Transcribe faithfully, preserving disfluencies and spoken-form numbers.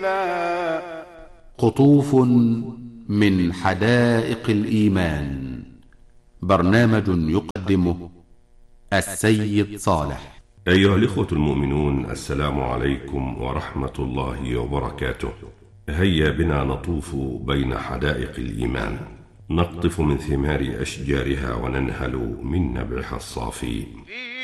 قطوف من حدائق الإيمان، برنامج يقدمه السيد صالح. أيها الإخوة المؤمنون، السلام عليكم ورحمة الله وبركاته. هيا بنا نطوف بين حدائق الإيمان، نقطف من ثمار أشجارها وننهل من نبعها الصافي.